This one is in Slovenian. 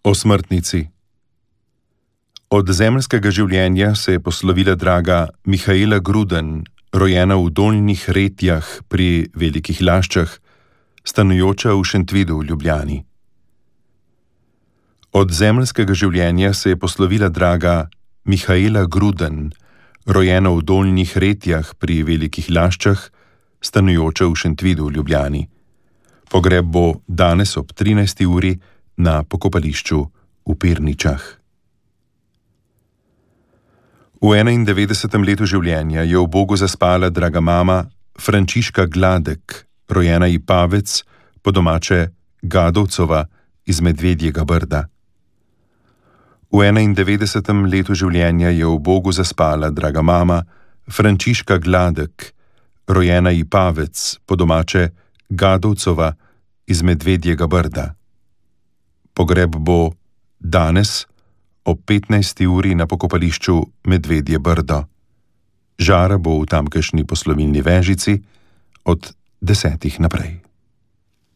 O smrtnici. Od zemeljskega življenja se je poslovila draga Mihaela Gruden, rojena v Dolnjih Retjah pri Velikih Laščah, stanujoča v Šentvidu v Ljubljani. Od zemeljskega življenja se je poslovila draga Mihaela Gruden, rojena v Dolnjih Retjah pri Velikih Laščah, stanujoča v Šentvidu v Ljubljani. Pogreb bo danes ob 13. uri na pokopališču v Pirničah. V 91. letu življenja je v Bogu zaspala draga mama Frančiška Gladek, rojena Ipavec, po domače Gadovcova iz Medvedjega Brda. V 91. letu življenja je v Bogu zaspala draga mama Frančiška Gladek, rojena Ipavec, po domače Gadovcova iz Medvedjega Brda. Pogreb bo danes ob 15. uri na pokopališču Medvedje Brdo. Žara bo v tamkajšnji poslovilni vežici od 10. naprej.